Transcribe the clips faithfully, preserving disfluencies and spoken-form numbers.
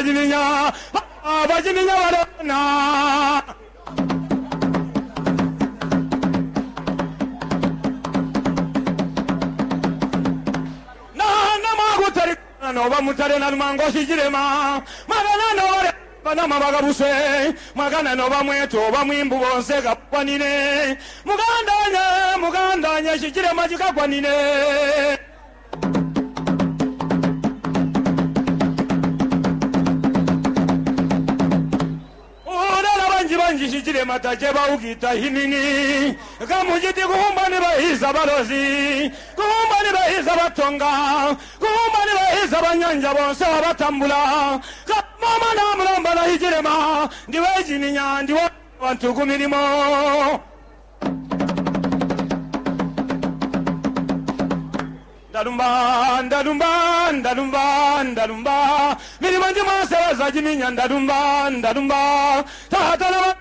bajiminya bajiminya barona na na magutari no bamutare na mango shijirema magana no bare bana mabagabuse magana no bamweto bamwimbu bonse gapwanine mugandanya mugandanya shijirema jikakwanine Shijire mataje baugita hinini kamujiti kuhumba ni bahiza balozi kuhumba ni bahiza batonga kuhumba ni bahiza banyanja bonse batambula mama na mlamba na hijirema ndiwe jininya ndiwe bantu kumirimo Ndalumba, ndalumba, ndalumba, ndalumba mirimo ndimo sebaza jiminya ndalumba, ndalumba tahatala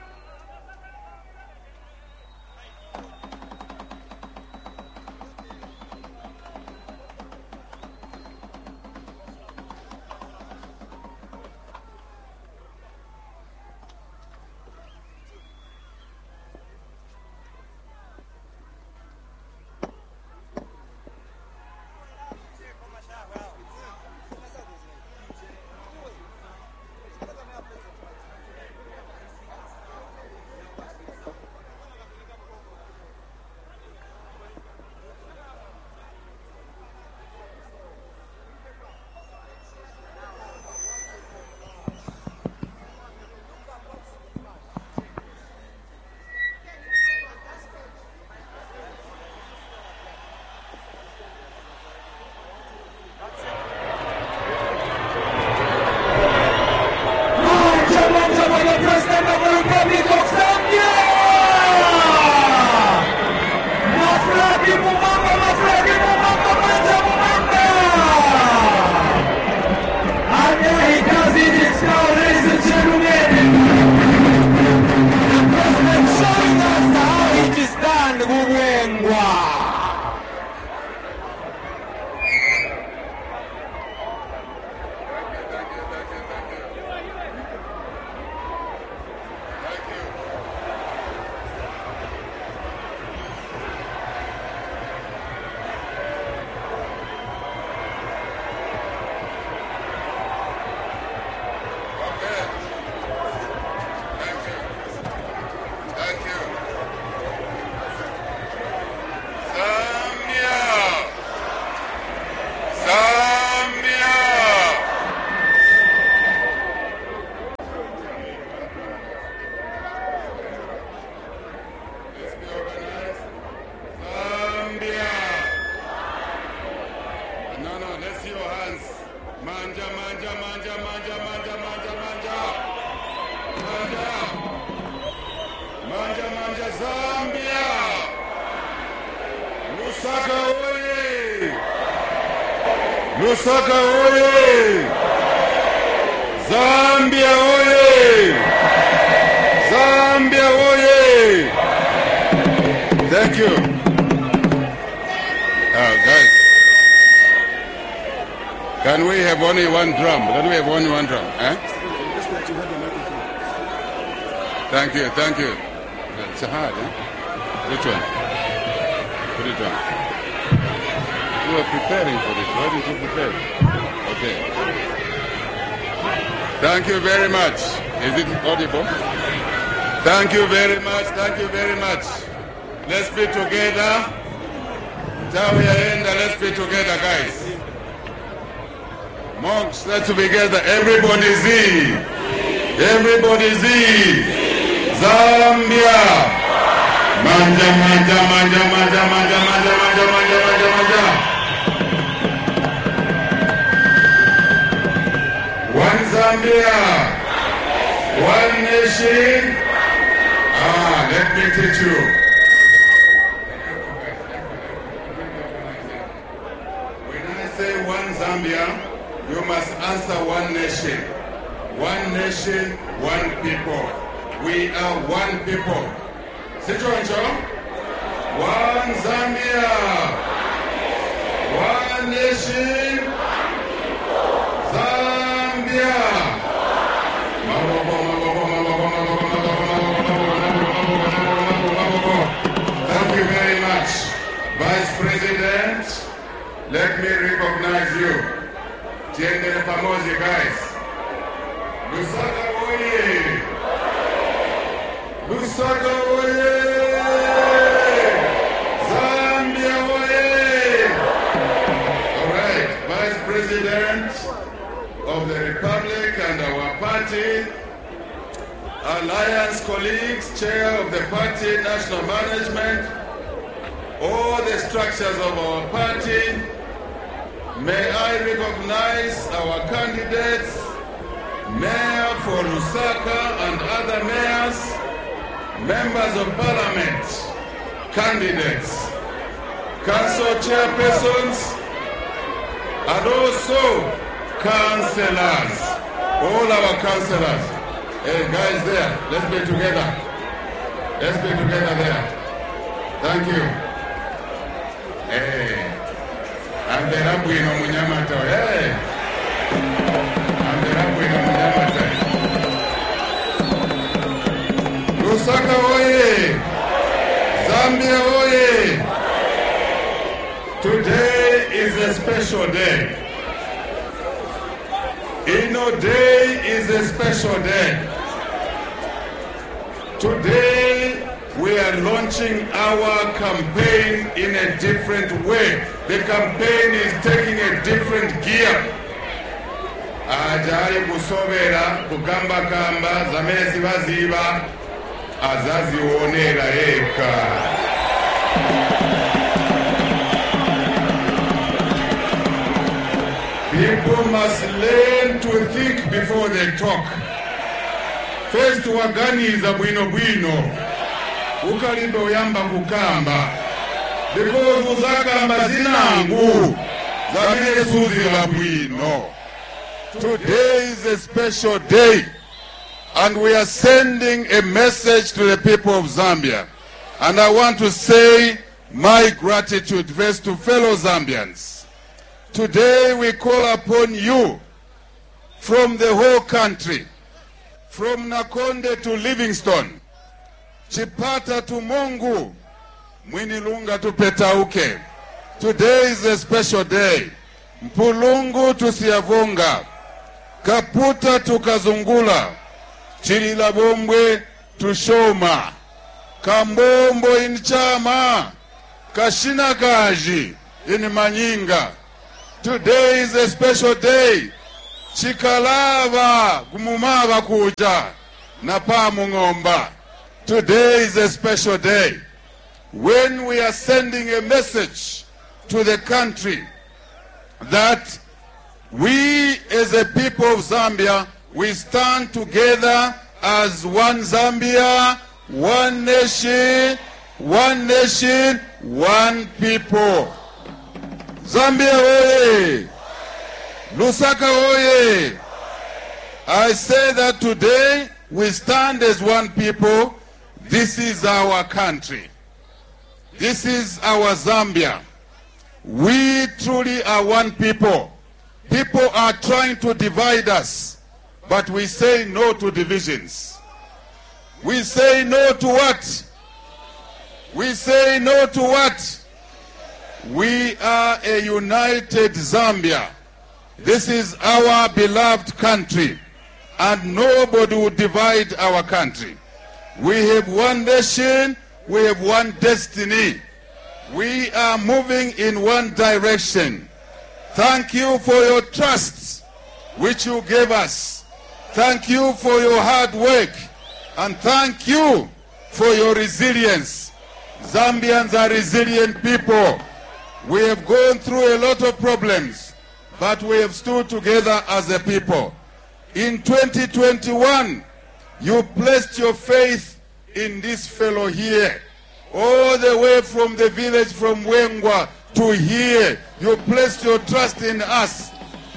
Lusaka oye! Zambia oye! Zambia oye! Thank you. Oh, guys. Can we have only one drum? Can we have only one drum? Eh? Thank you, thank you. It's hard, eh? Which one? Put it on. You were preparing for this. Why did you prepare? Okay. Thank you very much. Is it audible? Thank you very much. Thank you very much. Let's be together. Tawiaenda, let's be together, guys. Monks, let's be together. Everybody Z. Everybody Z. Zambia. Manja, manja, manja, manja, manja, manja, manja, manja, manja, manja. One Zambia, one nation. Ah, let me teach you. When I say one Zambia, you must answer one nation. One nation, one people. We are one people. Sichuancho? One Zambia, one nation. Zambia. pause, guys. Lusaka oye! Lusaka oye! Zambia oye! All right, Vice President of the Republic and our party, Alliance colleagues, Chair of the party, National Management, all the structures of our party, may I recognize our candidates, Mayor for Lusaka and other mayors, members of parliament, candidates, council chairpersons, and also councillors, all our councillors. Hey guys there, let's be together. Let's be together there. Thank you. Hey. And the Rabuino Munyamato. Hey. And the Rabuino Munyamato. Lusaka oye. Zambia oye. Today is a special day. Ino Day is a special day. Today we are launching our campaign in a different way. The campaign is taking a different gear. Ajari kusobera kugamba kamba zamezi baziba azazi onera eka. People must learn to think before they talk. First waganiza bwino bwino. Ukalimbe oyamba kukamba. Because uzakamba zinangu. Zamine suzi la bwino. Today is a special day. And we are sending a message to the people of Zambia. And I want to say my gratitude first to fellow Zambians. Today we call upon you from the whole country, from Nakonde to Livingstone, Chipata to Mungu, Mwinilunga to Petauke. Today is a special day. Mpulungu to Siavonga, Kaputa to Kazungula, Chililabombwe to Shoma, Kambombo in Chama, Kashinakaji in Manyinga. Today is a special day. Chikalava gumumava kuja napamu ngomba. Today is a special day when we are sending a message to the country that we as a people of Zambia, we stand together as one Zambia, one nation, one nation, one people. Zambia oye! Lusaka oye! I say that today we stand as one people. This is our country. This is our Zambia. We truly are one people. People are trying to divide us, but we say no to divisions. We say no to what? We say no to what? We are a united Zambia. This is our beloved country, and nobody will divide our country. We have one nation, we have one destiny. We are moving in one direction. Thank you for your trust, which you gave us. Thank you for your hard work, and thank you for your resilience. Zambians are resilient people. We have gone through a lot of problems, but we have stood together as a people. In twenty twenty-one, you placed your faith in this fellow here. All the way from the village from Wengwa to here, you placed your trust in us.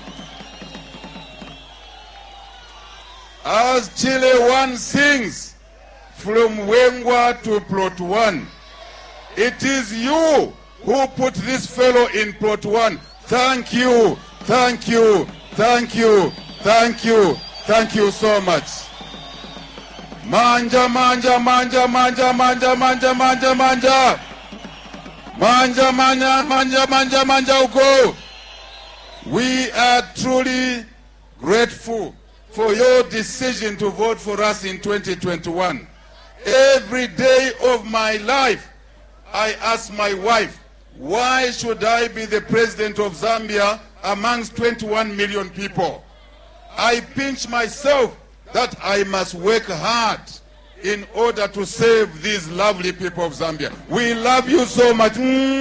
As Chile one sings, from Wengwa to plot one, it is you who put this fellow in plot one. Thank you, thank you, thank you, thank you, thank you so much. Manja, manja, manja, manja, manja, manja, manja, manja. Manja, manja, manja, manja, manja, uko. We are truly grateful for your decision to vote for us in twenty twenty-one. Every day of my life, I ask my wife, why should I be the president of Zambia amongst twenty-one million people? I pinch myself that I must work hard in order to save these lovely people of Zambia. We love you so much.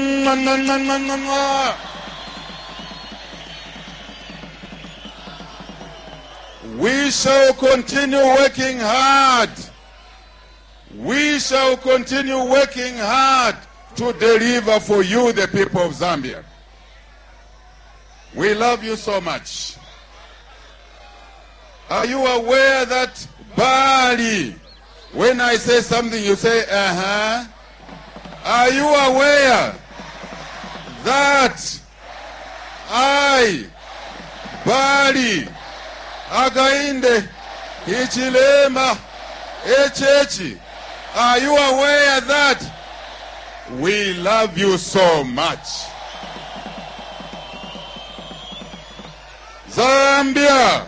We shall continue working hard. We shall continue working hard to deliver for you, the people of Zambia. We love you so much. Are you aware that Bali, when I say something you say, uh-huh? Are you aware that I, Bali, Againde, Ichilema, Echechi, are you aware that we love you so much? Zambia,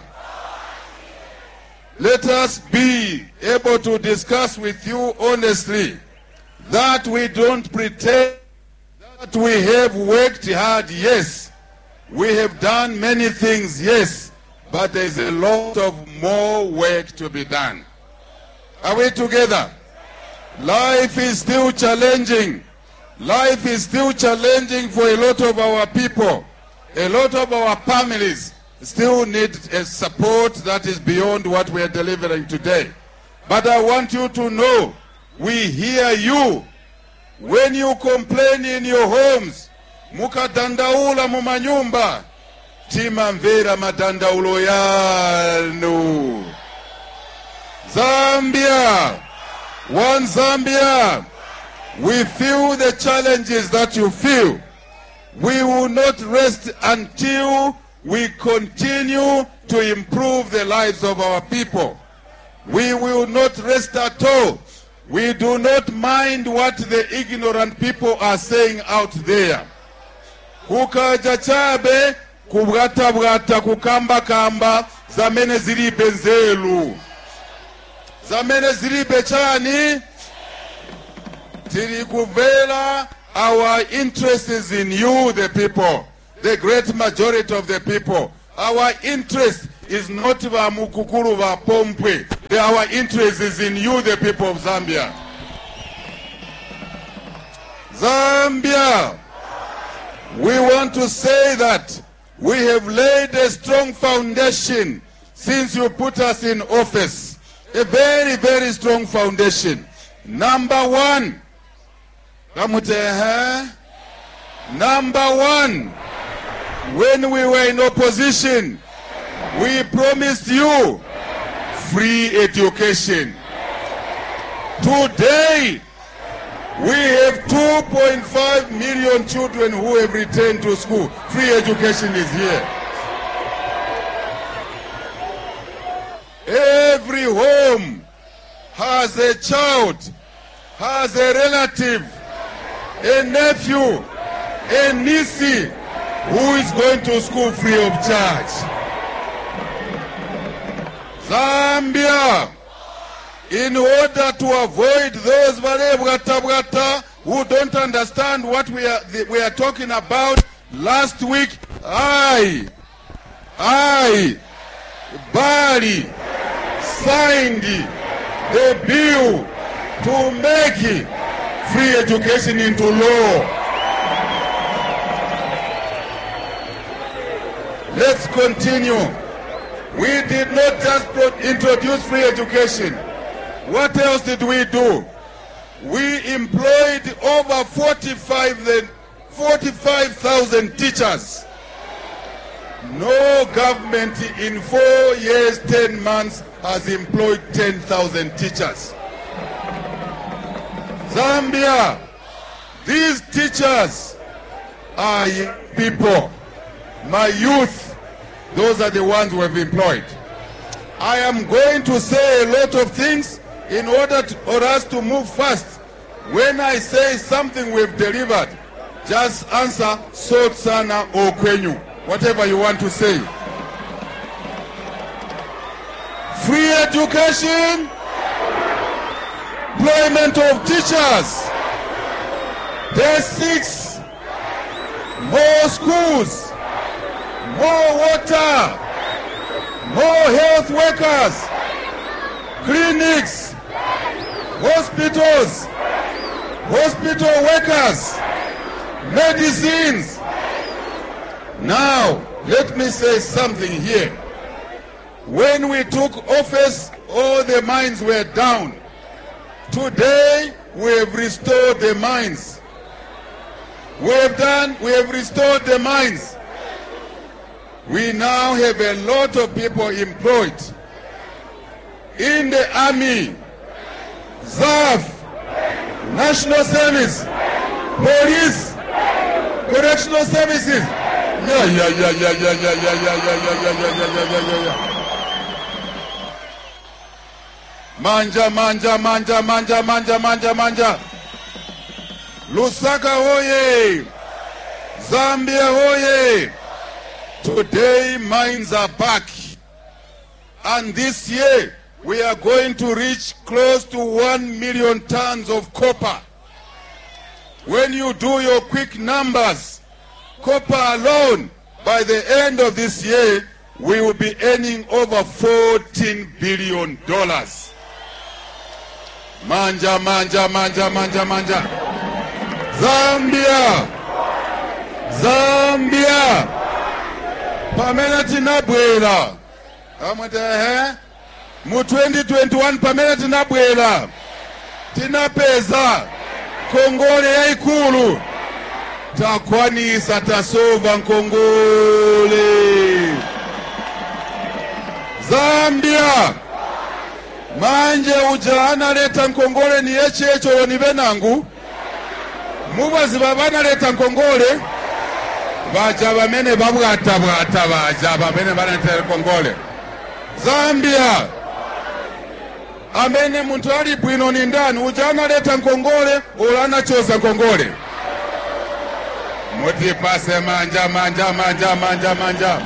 let us be able to discuss with you honestly that we don't pretend that we have worked hard. Yes, we have done many things, yes, but there's a lot of more work to be done. Are we together? Life is still challenging. Life is still challenging for a lot of our people. A lot of our families still need a support that is beyond what we are delivering today. But I want you to know, we hear you. When you complain in your homes, mukadandaula mumanyumba, timamvera madandaulo yanu. Zambia, one Zambia, we feel the challenges that you feel. We will not rest until we continue to improve the lives of our people. We will not rest at all. We do not mind what the ignorant people are saying out there. Kukaja chabe, kubwata bwata, kukamba kamba, zamene zilibe nzelu. Zamene zilibe chani, tilikuvela, our interest is in you, the people. The great majority of the people. Our interest is not va mukukuru va pompwe. Our interest is in you, the people of Zambia. Zambia, we want to say that we have laid a strong foundation since you put us in office. A very, very strong foundation. Number one, number one, when we were in opposition, we promised you free education. Today, we have two point five million children who have returned to school. Free education is here. Every home has a child, has a relative, a nephew, a niece who is going to school free of charge. Zambia, in order to avoid those who don't understand what we are, we are talking about, last week, I, I, Bali, signed the bill to make free education into law. Let's continue. We did not just introduce free education. What else did we do? We employed over forty-five thousand teachers. No government in four years, ten months has employed ten thousand teachers. Zambia, these teachers are people. My youth, those are the ones who have employed. I am going to say a lot of things in order to, for us to move fast. When I say something we've delivered, just answer Sot Sana or Kwenyu, whatever you want to say. education, employment of teachers. There's six, more schools, more water, more health workers, clinics, hospitals, hospital workers, medicines. Now, let me say something here. When we took office, all the mines were down. Today, we have restored the mines. We have done, we have restored the mines. We now have a lot of people employed in the army, Z A F, National Service, Police, Correctional Services. Yeah, yeah, yeah, yeah, yeah, yeah, yeah, yeah, yeah, yeah, yeah, yeah, yeah, yeah, yeah. Manja, manja, manja, manja, manja, manja, manja. Lusaka hoye! Zambia hoye! Today mines are back. And this year we are going to reach close to one million tons of copper. When you do your quick numbers, copper alone, by the end of this year, we will be earning over fourteen billion dollars. Manja, manja, manja, manja, manja. Zambia! Zambia! Pamela tinabwela. Amata mu twenty twenty-one Pamela tinabwela. Tinapeza. Kongole ya ikulu. Takwanisa tasova Nkongole. Zambia! Manje ujana leta Nkongole ni eche echo ni benangu. Mubazi babana leta Nkongole. Baja bamene babwata bwata baja bamene banatera Nkongole. Zambia. Amene muntu ali bwino ni ndani ujana leta Nkongole olana choza Nkongole. Muti pase manja manja manja manja manja.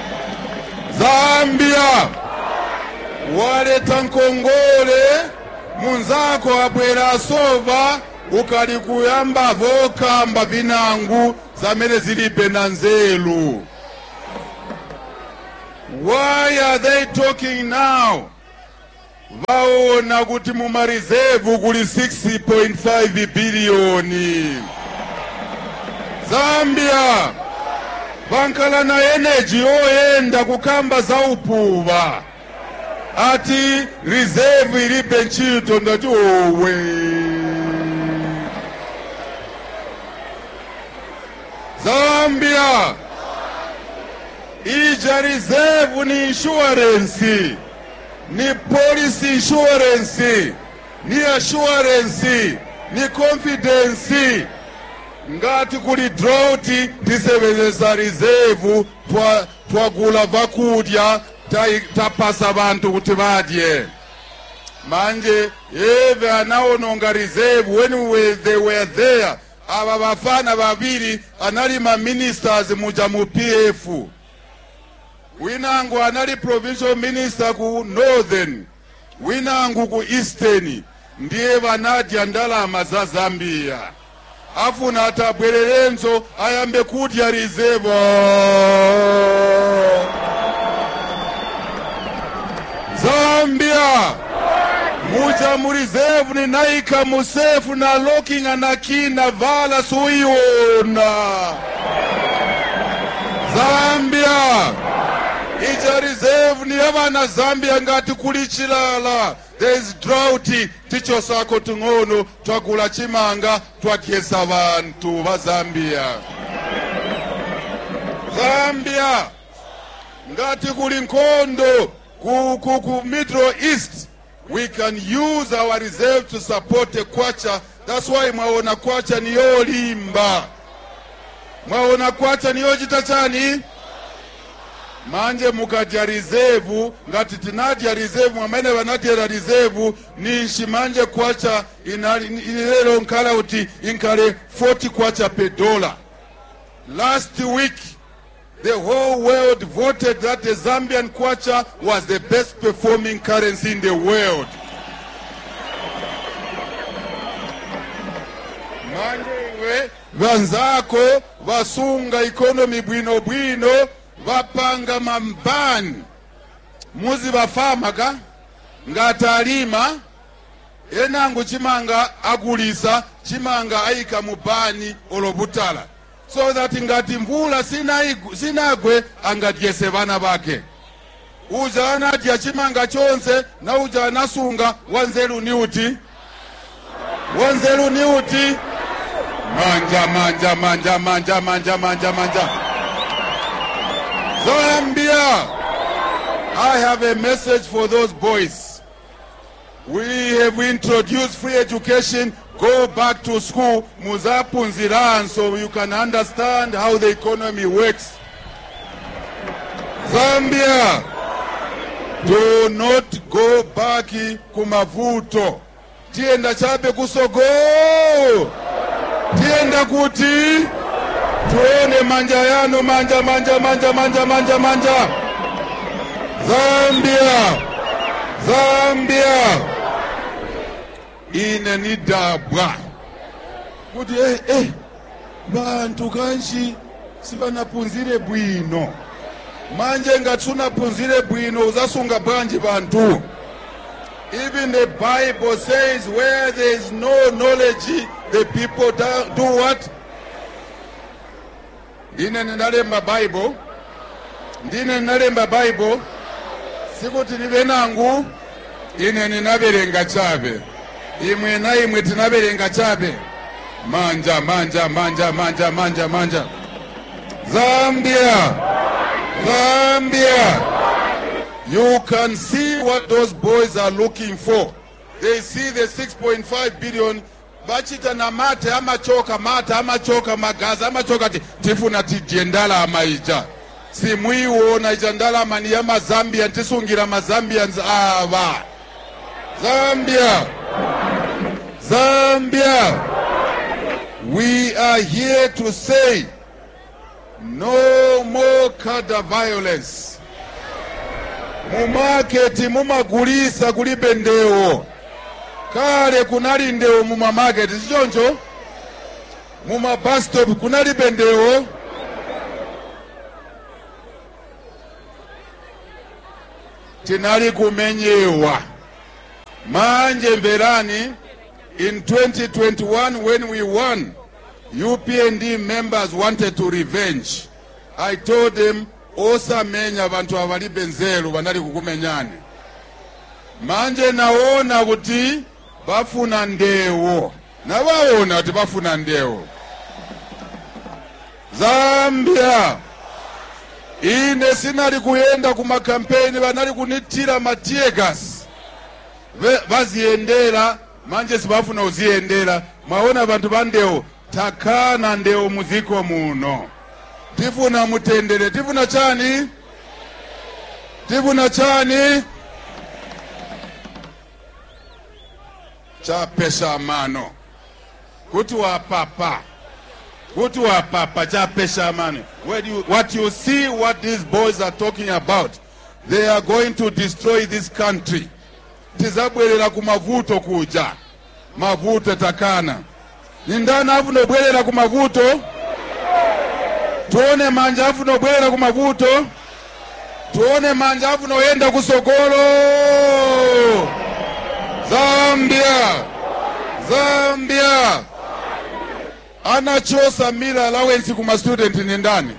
Zambia. Waleta Nkongole munzako abwera sova ukali kuyamba vokamba vinangu zamene zilibe na nzelu. Why are they talking now? Vaona kuti mumarizevu kuli six point five billion. Zambia vankala na energy oyenda kukamba za upuva. Ati reserve ilibe nchito ndati owe. Zambia ija reserve ni insurance, ni policy insurance, ni assurance, ni confidence. Ngati kuli drought tisebenzesa reserve twa twagula vakudya tapasa abantu kuti badye. Manje eve anaononga reserve when we, they were there. Aba bafana babiri analima ministers muja mu P F. Winangu anali provincial minister ku northern, winangu ku eastern. Ndiye banadya ndalama za Zambia. Afuna atabwererenzo ayambe kudya reserve. Zambia muja mu reserve ni naika musefu na locking anakina vala suiona. Zambia ija reserve ni abana Zambia ngati kulichilala. There is drought ticho sako tungono twagula chimanga twakiesa abantu ba Zambia. Zambia ngati kuli nkondo ku, ku, ku Middle East, we can use our reserve to support a kwacha. That's why mwaona kwacha ni yolimba. Mwaona kwacha ni yojita chani. Manje mukadya reserve ngati tinadya reserve mwamene wanadya reserve ni nshimanje kwacha inalelo nkala uti inkale forty kwacha per dollar. Last week the whole world voted that the Zambian kwacha was the best performing currency in the world. Manje vanzako vasunga economy bwino bwino vapanga mambani muzi vafama ka ngatalima enangu chimanga agulisa chimanga aika mubani olobutala so that ngati mvula sinagwe angadyese vana vake uja anadya chimanga chonse na uja anasunga wanzeru ni uti wanzeru ni uti manja manja manja manja manja manja manja. Zambia, I have a message for those boys. We have introduced free education. Go back to school, muzapunziran, so you can understand how the economy works. Zambia, do not go back kumavuto. Tienda chape kusogo. Tienda kuti. Tuone manja yano manja manja manja manja manja manja. Zambia, Zambia. Ine nidabwa. Kuti eh eh. Bantu kanshi sibanapunzire bwino. Manje ngatuna punzire bwino uzasunga banji bantu. Even the Bible says where there is no knowledge, the people do what? Ndine ninalemba Bible. Ndine ninalemba Bible. Sikuti nibe nangu. Ine ninaberenga chabe. Imwe na imwe tinaberenga chabe. Manja, manja, manja, manja, manja, manja. Zambia. Zambia. You can see what those boys are looking for. They see the six point five billion. Bachita na mate ama choka mate ama choka magaza ama choka tifuna tijendala ama ija. Si mwiwo na ijandala mani ya mazambia tisungira mazambians ava. Zambia. Zambia. We are here to say no more kada violence. Mumaketi mumagulisa kulibe ndeo. Kale kunali ndeo muma market sichoncho muma bus stop kunali bendeo tinali kumenyewa manje mberani. In twenty twenty-one when we won, U P N D members wanted to revenge. I told them osa menya bantu abali benzelu banali kukumenyane. Manje naona kuti bafuna ndewo. Na waona kuti bafuna ndewo. Zambia. Ine sinali kuyenda kuma kampeni banali kunitira matiegas. Baziendera manje sibafuna uziendera. Maona bantu bandewo takana ndewo muziko muno. Tifuna mutendere. Tifuna chani? Tifuna chani? Cha pesha mano. Kuti wa papa. Kuti wa papa cha pesha mano. What you, what you see what these boys are talking about. They are going to destroy this country. Tizabwelela kumavuto kuja. Mavuto takana. Nindana afu nobwelela kumavuto. Tuone manja afu nobwelela kumavuto. Tuone manja afu noenda kusokolo. Zambia. Zambia. Anachosa mila allowance kuma student ni ndani.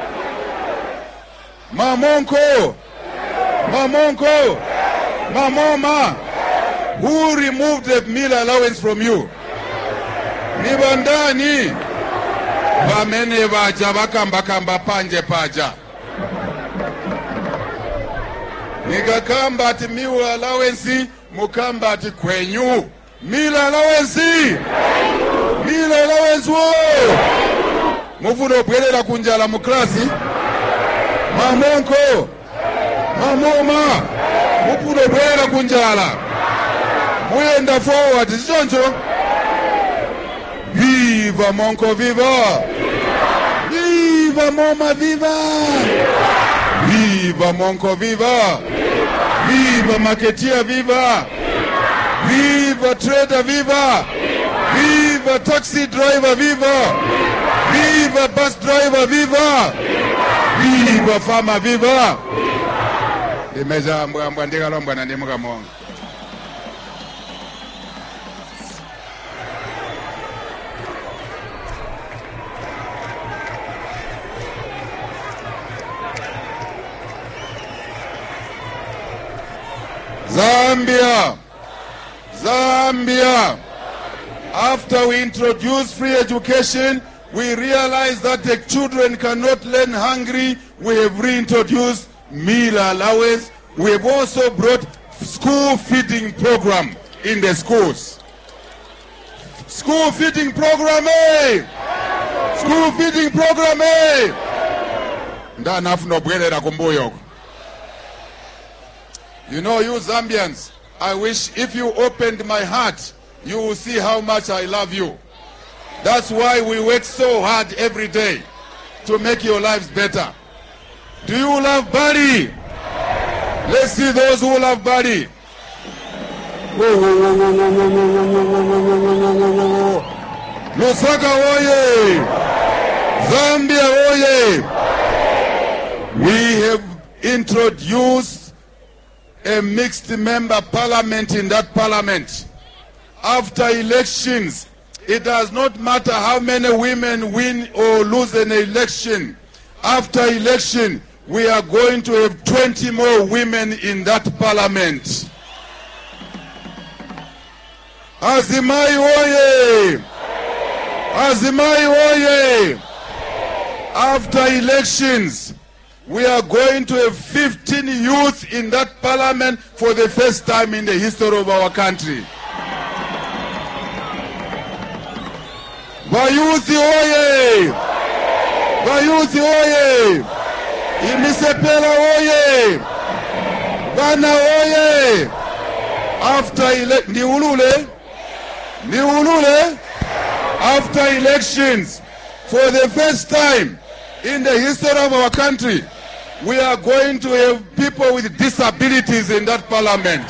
Mamonko. Mamonko. Mamoma. Who removed the meal allowance from you? Nibandani. Bamene baja bakamba kamba panje paja. Nikakamba ati meal allowance mukamba ati kwenyu. Meal allowance. Meal allowance wo. Mufuno bwelela kunjala mu klasi. Mamonko. Mamoma. Mufuno bwelela kunjala. Muenda forward, sichoncho? Viva Monko, viva! Viva! Viva Moma, viva! Viva Monko, viva! Viva Maketia, viva! Viva Trader, viva! Viva Taxi Driver, viva! Viva Bus Driver, viva! Viva Farmer, viva! Imeja mbwa mbwa ndiga lombwa na ndimuga monga. Zambia, Zambia. After we introduced free education, we realized that the children cannot learn hungry. We have reintroduced meal allowance. We have also brought school feeding program in the schools. School feeding program, eh? School feeding program, eh? Ndanafu no bwelera kumbuyo. You know, you Zambians, I wish if you opened my heart, you will see how much I love you. That's why we work so hard every day to make your lives better. Do you love Bari? Let's see those who love Bari. Lusaka oye! Zambia oye! We have introduced a mixed member parliament in that parliament. After elections, it does not matter how many women win or lose an election. After election, we are going to have twenty more women in that parliament. Azimai oye! Azimai oye! After elections, we are going to have fifteen youth in that parliament for the first time in the history of our country. Bayuthi oye! Bayuthi oye! Imisepela oye! Bana oye! After ele- Niulule? Niulule? After elections, for the first time in the history of our country, we are going to have people with disabilities in that parliament.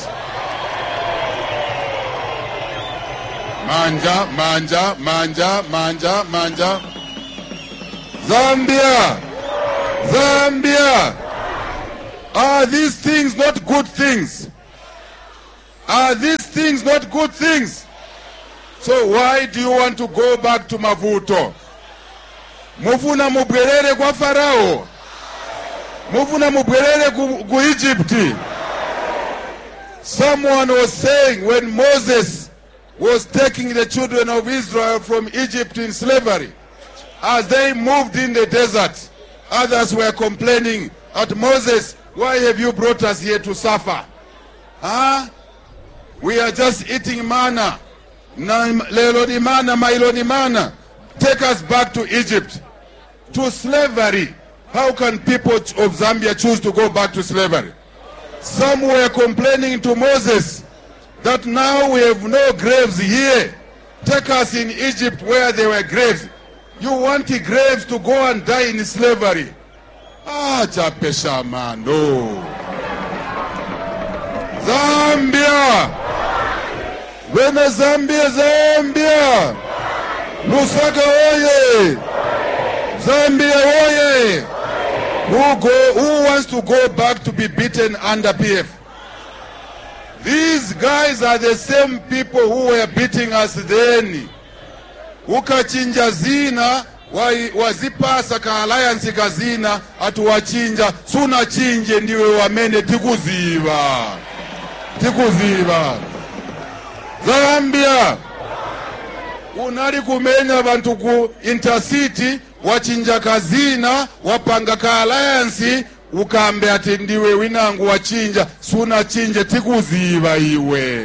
Manja, manja, manja, manja, manja. Zambia, Zambia. Are these things not good things? Are these things not good things? So why do you want to go back to Mavuto? Mufuna mubwerere kwa Farao. Mufuna mubwerere ku, ku Egypt. Someone was saying when Moses was taking the children of Israel from Egypt in slavery, as they moved in the desert, others were complaining at Moses, why have you brought us here to suffer? Huh? We are just eating manna. Lelo ni manna, mailo ni manna. Take us back to Egypt, to slavery. How can people of Zambia choose to go back to slavery? Some were complaining to Moses that now we have no graves here. Take us in Egypt where there were graves. You want the graves to go and die in slavery? Ah, chapesha man, no. Zambia! When Zambia, Zambia! Lusaka oye! Zambia oye! Who, go, who wants to go back to be beaten under P F? These guys are the same people who were beating us then. Ukachinja zina, wazipasa ka alliance kazina, atuwachinja, suna chinje ndiwe wamene tikuziva. Tikuziva. Zambia, unali kumenya bantu ku intercity, wachinja kazina, wapanga ka alliance, ukambe ati ndiwe winangu wachinja, suna chinje tikuziva iwe.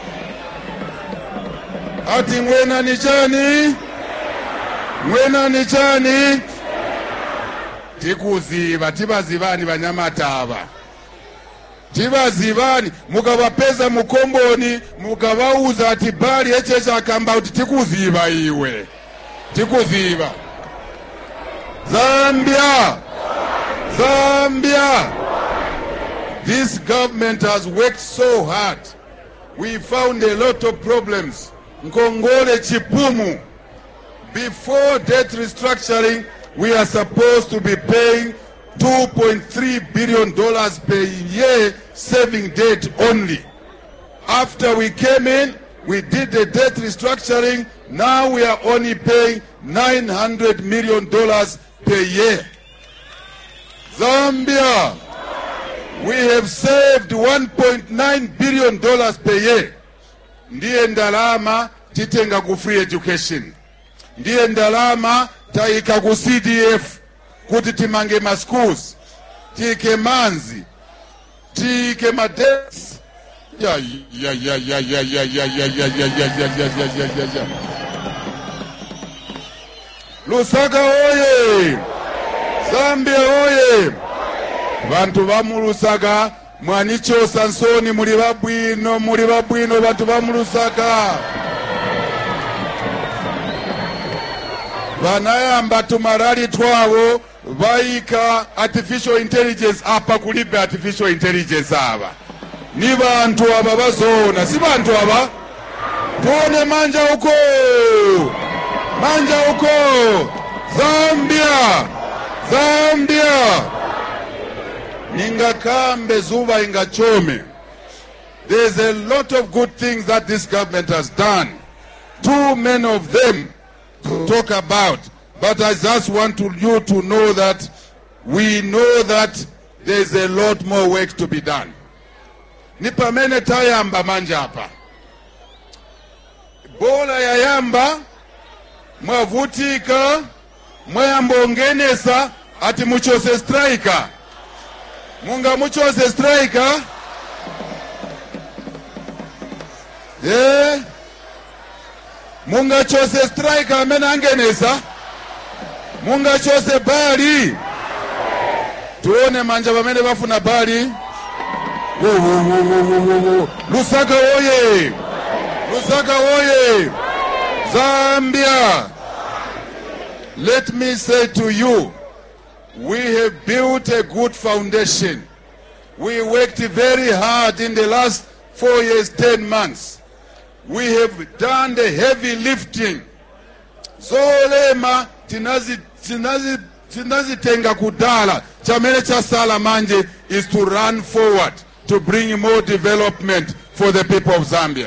Ati mwena ni chani? Mwena ni chani? Tikuziva, tibazivani banyamataba. Tibazivani, mukabapeza mukomboni, mukabauza ati bali echecha akamba uti tikuziva iwe. Tikuziva. Zambia! Zambia! This government has worked so hard. We found a lot of problems. Nkongole Chipumu. Before debt restructuring, we are supposed to be paying two point three billion dollars per year saving debt only. After we came in, we did the debt restructuring. Now we are only paying nine hundred million dollars per year. Zambia, we have saved one point nine billion dollars per year. Ndiye ndalama titenga ku free education. Ndiye ndalama taika ku C D F kuti timange ma schools, tike manzi, tike madebts. Ya ya ya ya ya ya ya ya ya ya ya ya ya ya ya ya. Lusaka oye! Zambia oye! Bantu ba mu Lusaka mwanicho Sansoni muli babwino muli babwino bantu ba mu Lusaka. Banayamba tumarali twabo bayika artificial intelligence apa kulibe artificial intelligence aba. Ni bantu aba bazona si bantu aba. Tuone manja uko. Manja uko. Zambia. Zambia. Ninga kambe zuba inga chome. There's a lot of good things that this government has done. Too many of them to talk about. But I just want to, you to know that we know that there's a lot more work to be done. Nipamene tayamba manja hapa. Bola ya yamba mwavutika mwayambongenesa ati muchose striker. Munga muchose striker. Eh? Munga chose striker amena angenesa. Munga chose bali. Tuone manja bamene bafuna bali. Wo wo wo wo wo wo. Lusaka oye. Lusaka oye. Zambia. Let me say to you, we have built a good foundation. We worked very hard in the last four years, ten months. We have done the heavy lifting. So lema tinazi tinazi tinazi tenga kudala. Chamele cha sala manje is to run forward to bring more development for the people of Zambia.